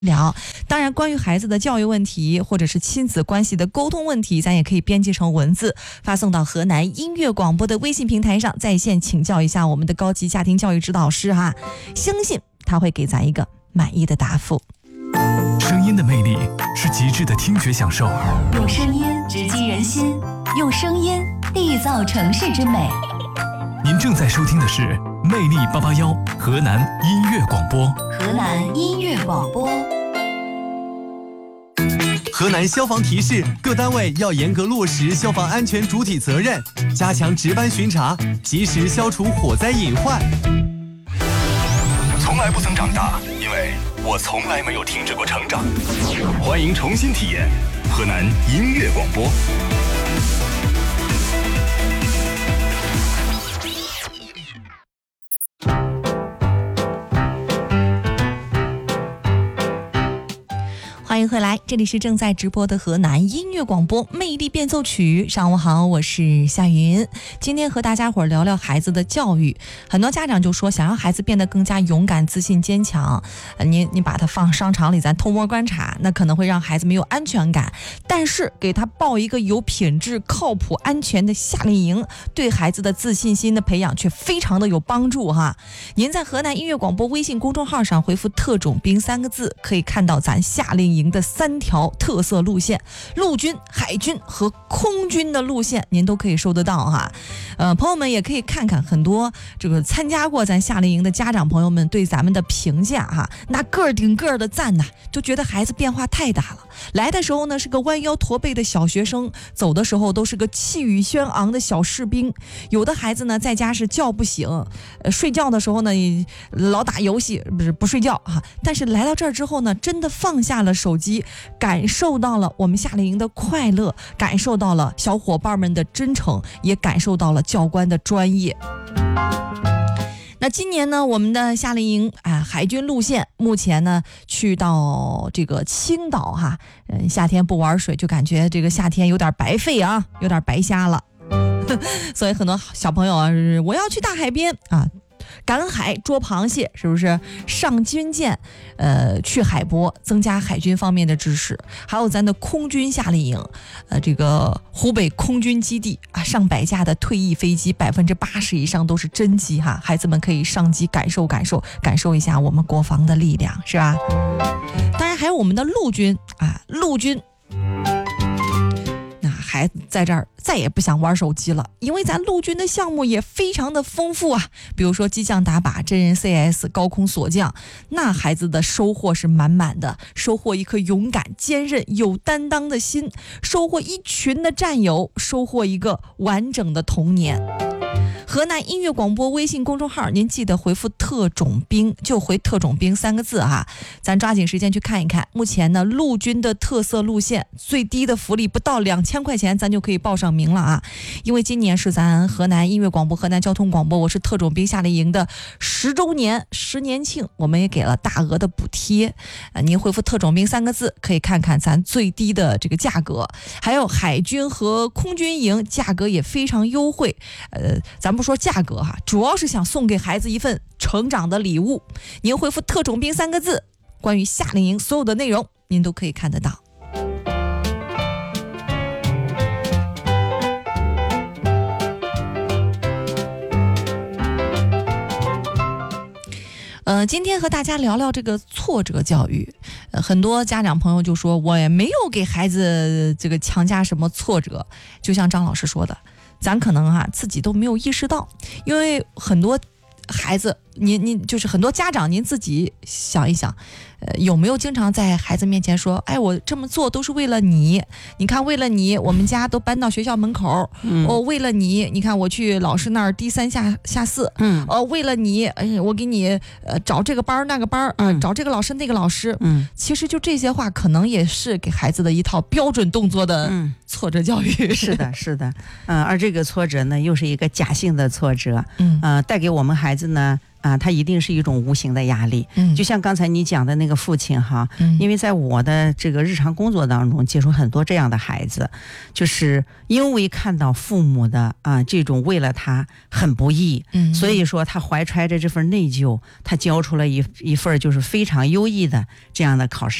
聊。当然关于孩子的教育问题或者是亲子关系的沟通问题，咱也可以编辑成文字发送到河南音乐广播的微信平台上，在线请教一下我们的高级家庭教育指导师哈，相信他会给咱一个满意的答复。 声音的魅力是极致的听觉享受， 用声音直击人心，用声音缔造城市之美。 您正在收听的是魅力881河南音乐广播。 河南音乐广播。 河南消防提示各单位要严格落实消防安全主体责任，加强值班巡查，及时消除火灾隐患。 从来不曾长大，因为我从来没有停止过成长。欢迎重新体验河南音乐广播。 欢迎回来，这里是正在直播的河南音乐广播魅力变奏曲。上午好，我是夏云。今天和大家伙聊聊孩子的教育。很多家长就说想让孩子变得更加勇敢、自信、坚强。你把他放商场里咱偷摸观察，那可能会让孩子没有安全感。但是给他报一个有品质、靠谱、安全的夏令营，对孩子的自信心的培养却非常的有帮助哈。您在河南音乐广播微信公众号上回复特种兵3个字，可以看到咱夏令营的3条特色路线，陆军、海军和空军的路线您都可以收得到哈。朋友们也可以看看很多这个参加过咱夏令营的家长朋友们对咱们的评价哈，那个儿顶个儿的赞呐，就觉得孩子变化太大了。来的时候呢是个弯腰驼背的小学生，走的时候都是个气宇轩昂的小士兵。有的孩子呢在家是叫不醒，睡觉的时候呢老打游戏，不睡觉哈。但是来到这儿之后呢，真的放下了手机，感受到了我们夏令营的快乐，感受到了小伙伴们的真诚，也感受到了教官的专业。那今年呢，我们的夏令营海军路线目前呢去到这个青岛哈，夏天不玩水就感觉这个夏天有点白费啊，有点白瞎了。所以很多小朋友啊，我要去大海边啊，赶海捉螃蟹，是不是上军舰去海博，增加海军方面的知识。还有咱的空军夏令营，这个湖北空军基地啊，上百架的退役飞机，80%以上都是真机哈，孩子们可以上机感受一下我们国防的力量，是吧？当然还有我们的陆军啊，陆军孩子在这儿再也不想玩手机了，因为咱陆军的项目也非常的丰富啊，比如说机降打靶、真人 CS、高空锁降，那孩子的收获是满满的，收获一颗勇敢、坚韧、有担当的心，收获一群的战友，收获一个完整的童年。河南音乐广播微信公众号，您记得回复特种兵，就回特种兵3个字哈，咱抓紧时间去看一看。目前呢，陆军的特色路线最低的福利不到2000块钱，咱就可以报上名了啊！因为今年是咱河南音乐广播、河南交通广播我是特种兵夏令营的10周年10年庆，我们也给了大额的补贴。您回复特种兵3个字，可以看看咱最低的这个价格。还有海军和空军营价格也非常优惠，咱不说价格哈，主要是想送给孩子一份成长的礼物。您回复特种兵3个字，关于夏令营所有的内容您都可以看得到。今天和大家聊聊这个挫折教育。很多家长朋友就说我也没有给孩子这个强加什么挫折，就像张老师说的，咱可能自己都没有意识到，因为很多孩子您就是很多家长您自己想一想，有没有经常在孩子面前说，哎，我这么做都是为了你，你看为了你我们家都搬到学校门口，为了你，你看我去老师那儿低3下4，为了你，我给你找这个班那个班，找这个老师那个老师，其实就这些话可能也是给孩子的一套标准动作的挫折教育。 是的，而这个挫折呢又是一个假性的挫折，带给我们孩子呢啊，它一定是一种无形的压力。就像刚才你讲的那个父亲哈，因为在我的这个日常工作当中接触很多这样的孩子，就是因为看到父母的这种为了他很不易，所以说他怀揣着这份内疚，他交出了一份就是非常优异的这样的考试